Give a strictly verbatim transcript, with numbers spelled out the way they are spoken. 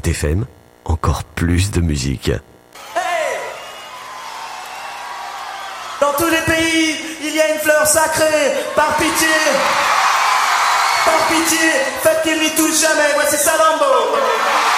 Écoute F M, encore plus de musique. Hey! Dans tous les pays, il y a une fleur sacrée. Par pitié, par pitié, faites qu'il n'y touche jamais. Voici Salambo.